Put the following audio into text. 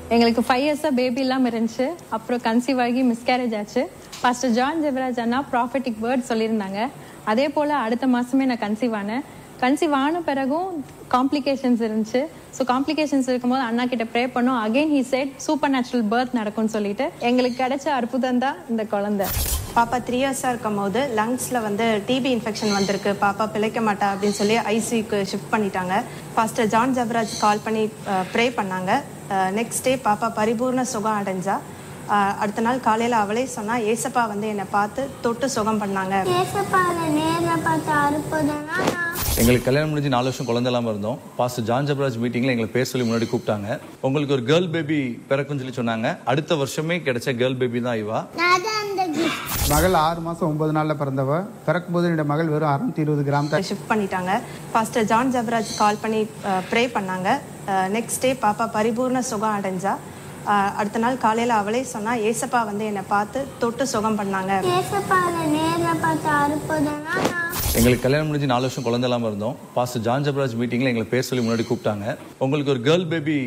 எங்களுக்கு 5 இயர்ஸா பேபி இல்லாம இருந்துச்சு. அப்புறம் கன்சீவ் ஆகி மிஸ்கேரேஜ் ஆச்சு. பாஸ்டர் ஜான் ஜெபராஜ் அண்ணா ப்ராஃபெட்டிக் வேர்ட் சொல்லியிருந்தாங்க. அதே போல அடுத்த மாசமே நான் கன்சீவ் ஆனேன். கன்சீவ் ஆன பிறகும் காம்ப்ளிகேஷன்ஸ் இருந்துச்சு. ஸோ காம்ப்ளிகேஷன்ஸ் இருக்கும்போது அண்ணா கிட்ட ப்ரே பண்ணோம். Again he said super natural birth நடக்கும்னு சொல்லிட்டு எங்களுக்கு கிடைச்ச அற்புதம் தான் இந்த குழந்தை. பாப்பா 3 இயர்ஸாக இருக்கும் போது லங்ஸ்ல வந்து டிபி இன்ஃபெக்ஷன் வந்திருக்கு, பாப்பா பிழைக்க மாட்டா அப்படின்னு சொல்லி ஐசியூக்கு ஷிஃப்ட் பண்ணிட்டாங்க. பாஸ்டர் ஜான் ஜெபராஜ் கால் பண்ணி ப்ரே பண்ணாங்க. நெக்ஸ்ட் டே பாப்பா பரிபூர்ண சுகம் அடைஞ்சா. அடுத்த நாள் காலையில் அவளே சொன்னா, ஏசப்பா வந்து என்னை பார்த்து தொட்டு சுகம் பண்ணாங்க. எங்களுக்கு கல்யாணம் முடிஞ்சு 4 வருஷம் குழந்தை இல்லாமல் இருந்தோம். பாஸ்டர் ஜான் ஜெபராஜ் மீட்டிங்கில் எங்களை பேர் சொல்லி முன்னாடி கூப்பிட்டாங்க. உங்களுக்கு ஒரு கேர்ள் பேபி பிறக்குன்னு சொல்லி சொன்னாங்க. அடுத்த வருஷமே கிடைச்ச கேர்ள் பேபி தான் இவா. மகள் 6 மாசம் 9 நாள்ல பிறந்தவ. பிறக்கும் போது என்னோட மகள் வெறும் 620 கிராம் தான். ஷிஃப்ட் பண்ணிட்டாங்க. பாஸ்டர் ஜான் ஜெபராஜ் கால் பண்ணி ப்ரே பண்ணாங்க. நெக்ஸ்ட் டே பாப்பா பரிபூர்ண சுகம் அடைஞ்சா. அடுத்த நாள் காலையில் அவளே சொன்னா, ஏசப்பா வந்து என்னை பார்த்து தொட்டு சுகம் பண்ணாங்க. எங்களுக்கு கல்யாணம் முடிஞ்சு 4 வருஷம் குழந்தை இல்லாமல் இருந்தோம். பாஸ்டர் ஜான் ஜெபராஜ் மீட்டிங்கில் எங்களை பேர் சொல்லி முன்னாடி கூப்பிட்டாங்க. உங்களுக்கு ஒரு கேர்ள் பேபி